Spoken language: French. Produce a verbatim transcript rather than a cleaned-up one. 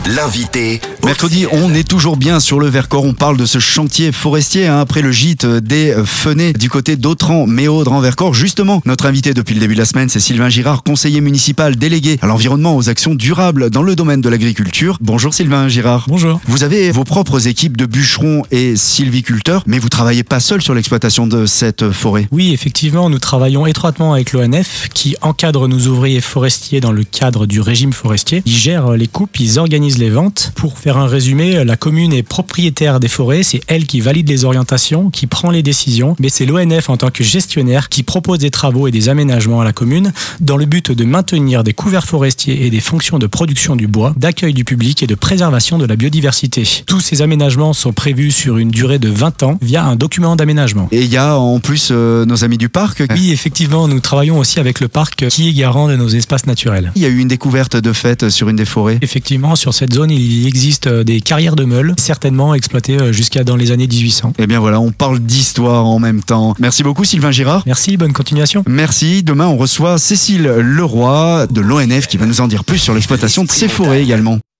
L'invité. Mercredi, on est toujours bien sur le Vercors. On parle de ce chantier forestier hein, après le gîte des Fenets du côté d'Autran, Méaudre en Vercors. Justement, notre invité depuis le début de la semaine, c'est Sylvain Girard, conseiller municipal délégué à l'environnement, aux actions durables dans le domaine de l'agriculture. Bonjour Sylvain Girard. Bonjour. Vous avez vos propres équipes de bûcherons et sylviculteurs, mais vous travaillez pas seul sur l'exploitation de cette forêt. Oui, effectivement, nous travaillons étroitement avec l'O N F qui encadre nos ouvriers forestiers dans le cadre du régime forestier. Ils gèrent les coupes, ils organisent les ventes. Pour faire un résumé, la commune est propriétaire des forêts, c'est elle qui valide les orientations, qui prend les décisions, mais c'est l'O N F en tant que gestionnaire qui propose des travaux et des aménagements à la commune dans le but de maintenir des couverts forestiers et des fonctions de production du bois, d'accueil du public et de préservation de la biodiversité. Tous ces aménagements sont prévus sur une durée de vingt ans via un document d'aménagement. Et il y a en plus euh, nos amis du parc. Oui, effectivement, nous travaillons aussi avec le parc qui est garant de nos espaces naturels. Il y a eu une découverte de fait sur une des forêts. Effectivement, sur cette zone, il existe des carrières de meules, certainement exploitées jusqu'à dans les années dix-huit cents. Eh bien voilà, on parle d'histoire en même temps. Merci beaucoup Sylvain Girard. Merci, bonne continuation. Merci. Demain, on reçoit Cécile Leroy de l'O N F qui va nous en dire plus sur l'exploitation de ces forêts également.